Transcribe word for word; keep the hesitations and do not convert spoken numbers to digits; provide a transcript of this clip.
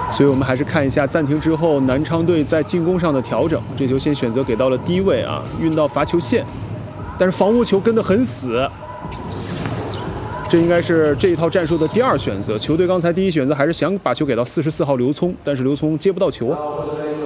所以我们还是看一下暂停之后南昌队在进攻上的调整。这球先选择给到了低位啊，运到罚球线，但是防无球跟得很死。这应该是这一套战术的第二选择。球队刚才第一选择还是想把球给到四十四号刘聪，但是刘聪接不到球。